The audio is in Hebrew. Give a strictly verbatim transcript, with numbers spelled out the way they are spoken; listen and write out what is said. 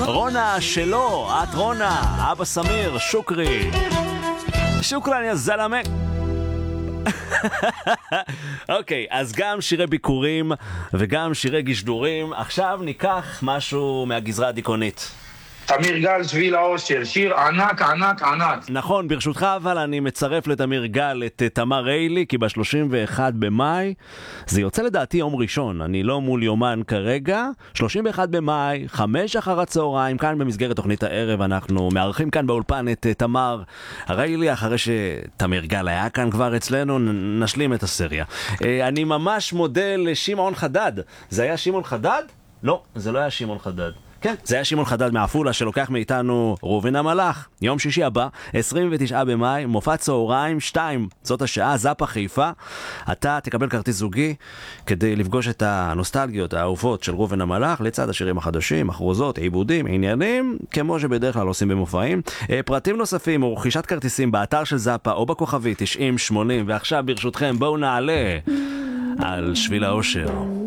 רונה שלו, את רונה, אבא סמיר, שוקרי. שוקרן יא זלמה. אוקיי, אז גם שירי ביקורים וגם שירי גשדורים. עכשיו ניקח משהו מהגזרה הדיכאונית. תמיר גל, שביל האושר, שיר ענק ענק ענק. נכון, ברשותך, אבל אני מצרף לתמיר גל את תמר ריילי, כי ב-שלושים ואחד במאי זה יוצא לדעתי יום ראשון, אני לא מול יומן כרגע. שלושים ואחד במאי, חמש אחר הצהריים, כאן במסגרת תוכנית הערב אנחנו מארחים כאן באולפן את תמר ריילי. אחרי שתמיר גל היה כאן כבר אצלנו, נשלים את הסריה. אני ממש מודה לשמעון חדד. זה היה שמעון חדד? לא, זה לא היה שמעון חדד. כן, זה היה שמעון חדד מעפולה שלוקח מאיתנו ראובן המלאך. יום שישי הבא, עשרים ותשעה במאי, מופע צהריים שתיים, זאת השעה, זאפה חיפה. אתה תקבל כרטיס זוגי כדי לפגוש את הנוסטלגיות האהובות של ראובן המלאך לצד השירים החדשים, אחרוזות, עיבודים, עניינים, כמו שבדרך כלל עושים במופעים. פרטים נוספים או רכישת כרטיסים באתר של זאפה או בכוכבי תשעים שמונים. ועכשיו ברשותכם בואו נעלה על שביל האושר.